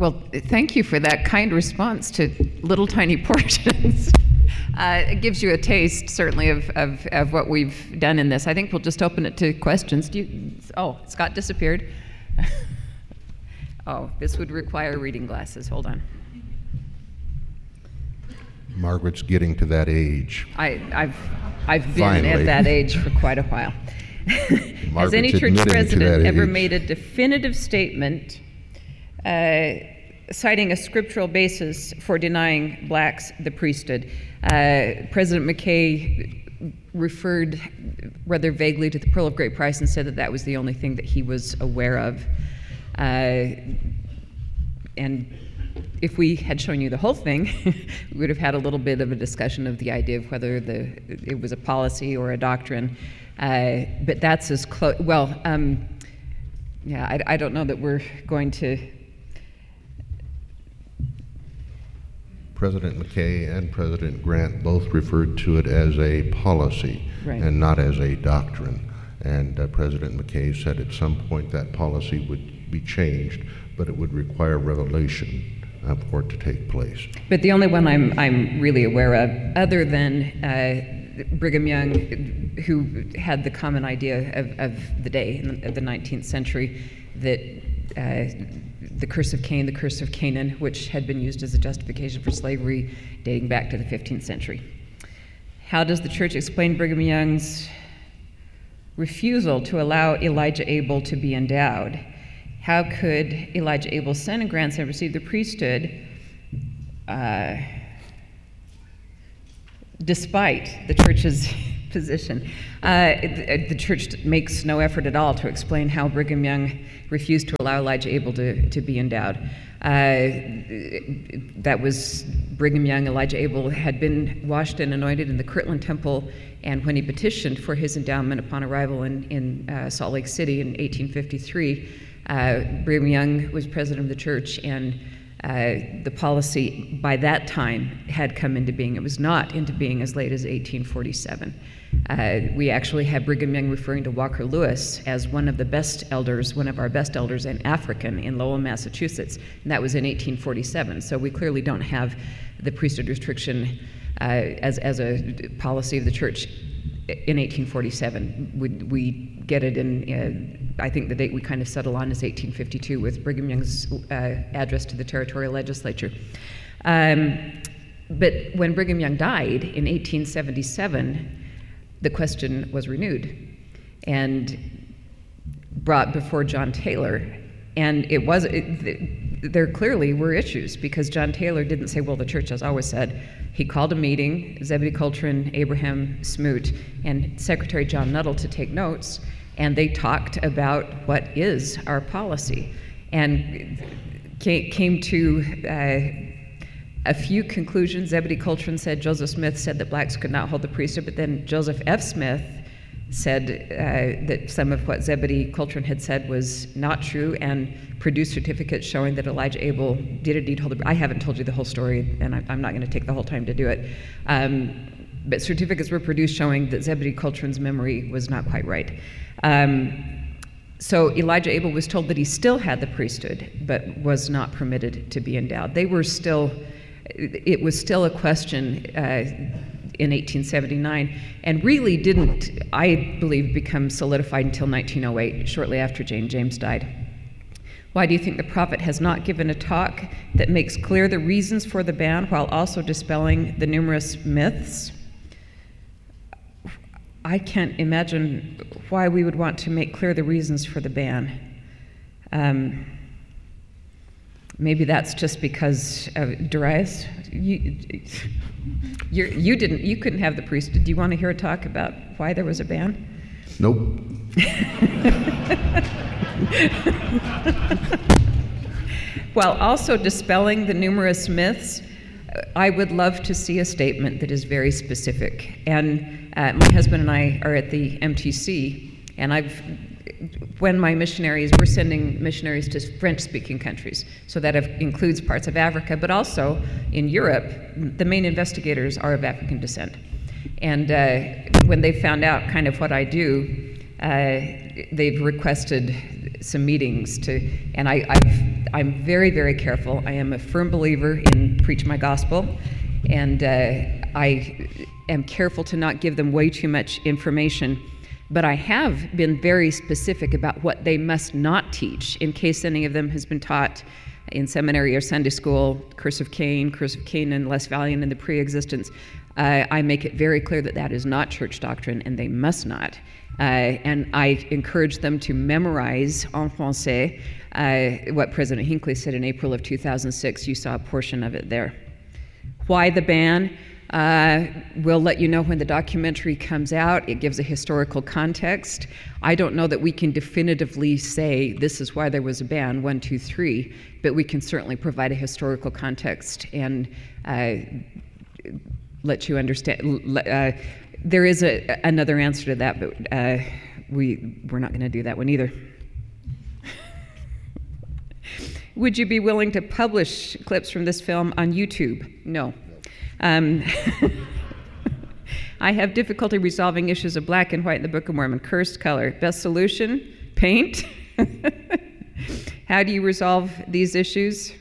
Well, thank you for that kind response to little tiny portions. It gives you a taste, certainly, of what we've done in this. I think we'll just open it to questions. Scott disappeared. Oh, this would require reading glasses. Hold on. Margaret's getting to that age. I've been Finally. at that age for quite a while. Has any church president ever made a definitive statement citing a scriptural basis for denying blacks the priesthood? President McKay referred rather vaguely to the Pearl of Great Price and said that that was the only thing that he was aware of. And if we had shown you the whole thing, we would have had a little bit of a discussion of the idea of whether it was a policy or a doctrine. But that's as close. Well, I don't know that we're going to. President McKay and President Grant both referred to it as a policy, right, and not as a doctrine. And President McKay said at some point that policy would be changed, but it would require revelation for it to take place. But the only one I'm really aware of, other than Brigham Young, who had the common idea of the day, of the 19th century, that the curse of Cain, the curse of Canaan, which had been used as a justification for slavery dating back to the 15th century. How does the church explain Brigham Young's refusal to allow Elijah Abel to be endowed? How could Elijah Abel's son and grandson receive the priesthood despite the church's position? The church makes no effort at all to explain how Brigham Young refused to allow Elijah Abel to be endowed. That was Brigham Young. Elijah Abel had been washed and anointed in the Kirtland Temple, and when he petitioned for his endowment upon arrival in Salt Lake City in 1853, Brigham Young was president of the church, and the policy by that time had come into being. It was not into being as late as 1847. We actually have Brigham Young referring to Walker Lewis as one of our best elders, and African in Lowell, Massachusetts, and that was in 1847. So we clearly don't have the priesthood restriction as a policy of the church in 1847. We get it in, I think the date we kind of settle on is 1852 with Brigham Young's address to the territorial legislature. But when Brigham Young died in 1877, the question was renewed and brought before John Taylor. And there clearly were issues, because John Taylor didn't say, well, the church has always said. He called a meeting, Zebedee Coltrane, Abraham Smoot, and Secretary John Nuttall to take notes, and they talked about what is our policy, and came to a few conclusions. Zebedee Coltrane said, Joseph Smith said that blacks could not hold the priesthood, but then Joseph F. Smith said that some of what Zebedee Coltrane had said was not true, and produced certificates showing that Elijah Abel did indeed hold the. I haven't told you the whole story, and I'm not going to take the whole time to do it. But certificates were produced showing that Zebedee Coltrane's memory was not quite right. So Elijah Abel was told that he still had the priesthood, but was not permitted to be endowed. It was still a question in 1879, and really didn't, I believe, become solidified until 1908, shortly after Jane James died. Why do you think the prophet has not given a talk that makes clear the reasons for the ban while also dispelling the numerous myths? I can't imagine why we would want to make clear the reasons for the ban. Maybe that's just because Darius, you couldn't have the priesthood. Do you want to hear a talk about why there was a ban? Nope. While also dispelling the numerous myths, I would love to see a statement that is very specific. And my husband and I are at the MTC, and when we're sending missionaries to French-speaking countries, so that includes parts of Africa, but also in Europe, the main investigators are of African descent. And when they found out kind of what I do, they've requested some meetings and I'm very, very careful. I am a firm believer in preach my gospel, and I am careful to not give them way too much information, but I have been very specific about what they must not teach in case any of them has been taught in seminary or Sunday school, Curse of Cain and less valiant in the pre-existence. I make it very clear that that is not church doctrine, and they must not. And I encourage them to memorize en français what President Hinckley said in April of 2006. You saw a portion of it there. Why the ban? We'll let you know when the documentary comes out. It gives a historical context. I don't know that we can definitively say this is why there was a ban, 1, 2, 3, but we can certainly provide a historical context and let you understand. There is another answer to that, but we're not going to do that one either. Would you be willing to publish clips from this film on YouTube? No. I have difficulty resolving issues of black and white in the Book of Mormon. Cursed color. Best solution? Paint. How do you resolve these issues?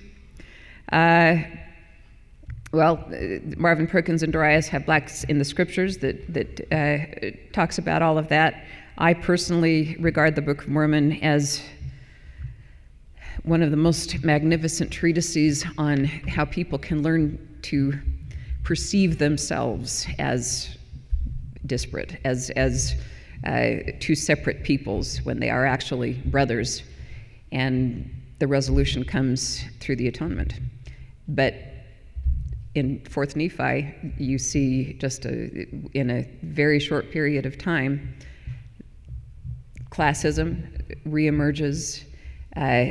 Well, Marvin Perkins and Darius have blacks in the scriptures that talks about all of that. I personally regard the Book of Mormon as one of the most magnificent treatises on how people can learn to perceive themselves as disparate, as two separate peoples when they are actually brothers. And the resolution comes through the atonement. But in 4th Nephi, you see just in a very short period of time, classism reemerges.